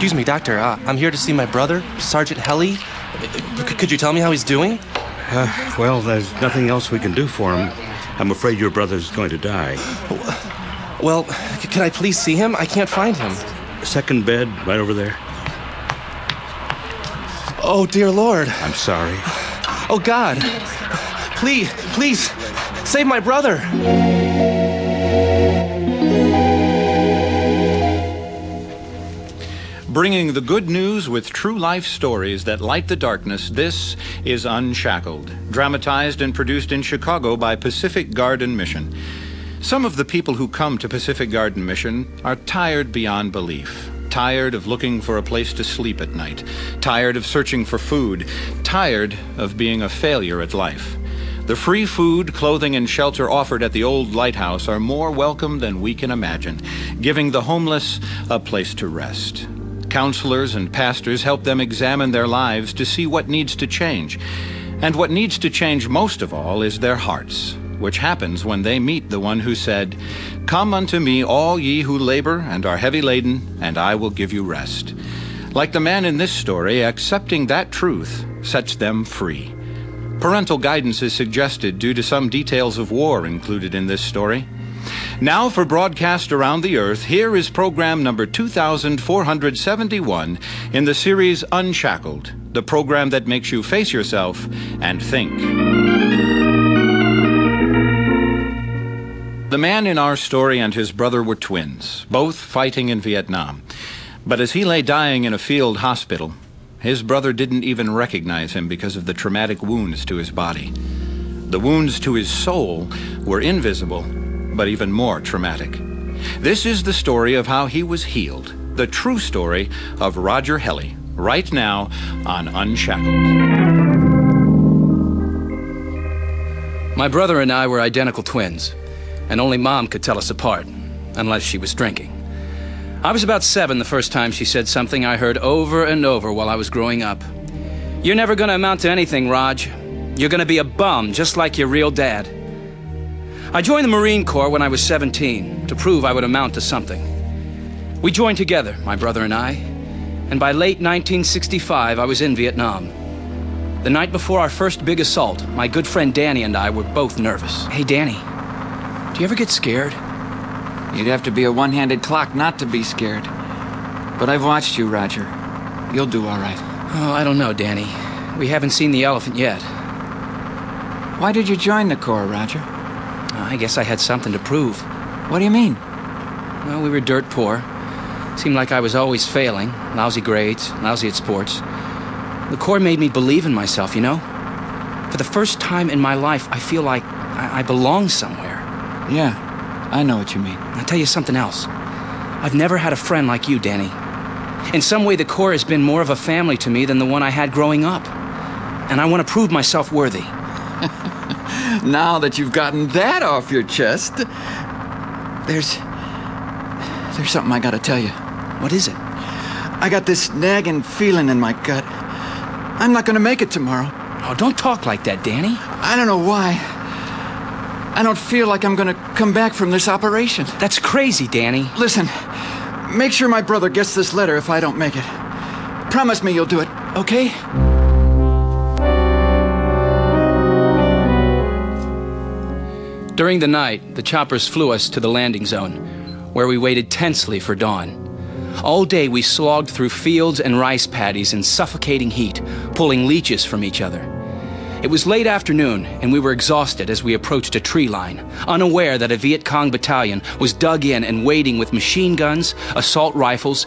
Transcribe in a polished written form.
Excuse me, Doctor. I'm here to see my brother, Sergeant Helly. Could you tell me how he's doing? Well, there's nothing else we can do for him. I'm afraid your brother's going to die. Well, can I please see him? I can't find him. Second bed, right over there. Oh, dear Lord. I'm sorry. Oh, God. Please, save my brother. Bringing the good news with true life stories that light the darkness, this is Unshackled, dramatized and produced in Chicago by Pacific Garden Mission. Some of the people who come to Pacific Garden Mission are tired beyond belief. Tired of looking for a place to sleep at night. Tired of searching for food. Tired of being a failure at life. The free food, clothing, and shelter offered at the old lighthouse are more welcome than we can imagine, giving the homeless a place to rest. Counselors and pastors help them examine their lives to see what needs to change. And what needs to change most of all is their hearts, which happens when they meet the one who said, "Come unto me, all ye who labor and are heavy laden, and I will give you rest." Like the man in this story, accepting that truth sets them free. Parental guidance is suggested due to some details of war included in this story. Now for broadcast around the earth, here is program number 2471 in the series Unshackled, the program that makes you face yourself and think. The man in our story and his brother were twins, both fighting in Vietnam. But as he lay dying in a field hospital, his brother didn't even recognize him because of the traumatic wounds to his body. The wounds to his soul were invisible, but even more traumatic. This is the story of how he was healed, the true story of Roger Helly, right now on Unshackled. My brother and I were identical twins, and only Mom could tell us apart, unless she was drinking. I was about 7 the first time she said something I heard over and over while I was growing up. "You're never gonna amount to anything, Raj. You're gonna be a bum, just like your real dad." I joined the Marine Corps when I was 17 to prove I would amount to something. We joined together, my brother and I, and by late 1965, I was in Vietnam. The night before our first big assault, my good friend Danny and I were both nervous. Hey, Danny, do you ever get scared? You'd have to be a one-handed clock not to be scared. But I've watched you, Roger. You'll do all right. Oh, I don't know, Danny. We haven't seen the elephant yet. Why did you join the Corps, Roger? I guess I had something to prove. What do you mean? Well, we were dirt poor. Seemed like I was always failing. Lousy grades, lousy at sports. The Corps made me believe in myself, you know? For the first time in my life, I feel like I belong somewhere. Yeah, I know what you mean. I'll tell you something else. I've never had a friend like you, Danny. In some way, the Corps has been more of a family to me than the one I had growing up. And I want to prove myself worthy. Now that you've gotten that off your chest, there's something I gotta tell you. What is it? I got this nagging feeling in my gut. I'm not gonna make it tomorrow. Oh, don't talk like that, Danny. I don't know why. I don't feel like I'm gonna come back from this operation. That's crazy, Danny. Listen, make sure my brother gets this letter if I don't make it. Promise me you'll do it, okay? During the night, the choppers flew us to the landing zone, where we waited tensely for dawn. All day we slogged through fields and rice paddies in suffocating heat, pulling leeches from each other. It was late afternoon, and we were exhausted as we approached a tree line, unaware that a Viet Cong battalion was dug in and waiting with machine guns, assault rifles,